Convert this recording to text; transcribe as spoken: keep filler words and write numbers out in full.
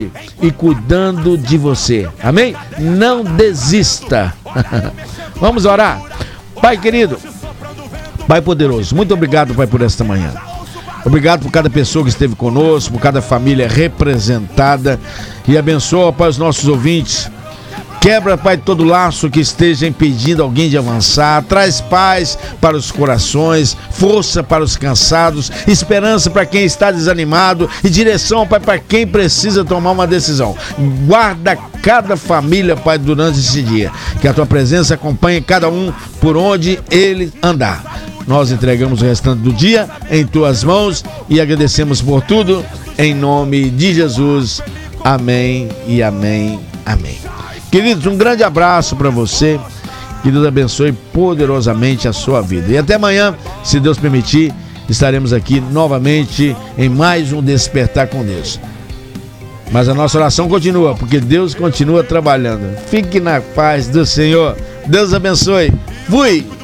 e cuidando de você. Amém? Não desista. Vamos orar. Pai querido, Pai poderoso, muito obrigado, Pai, por esta manhã. Obrigado por cada pessoa que esteve conosco, por cada família representada, e abençoa, Pai, os nossos ouvintes. Quebra, Pai, todo laço que esteja impedindo alguém de avançar. Traz paz para os corações, força para os cansados, esperança para quem está desanimado e direção, Pai, para quem precisa tomar uma decisão. Guarda cada família, Pai, durante esse dia. Que a Tua presença acompanhe cada um por onde ele andar. Nós entregamos o restante do dia em Tuas mãos e agradecemos por tudo, em nome de Jesus. Amém e amém, amém. Queridos, um grande abraço para você, que Deus abençoe poderosamente a sua vida. E até amanhã, se Deus permitir, estaremos aqui novamente em mais um Despertar com Deus. Mas a nossa oração continua, porque Deus continua trabalhando. Fique na paz do Senhor. Deus abençoe. Fui!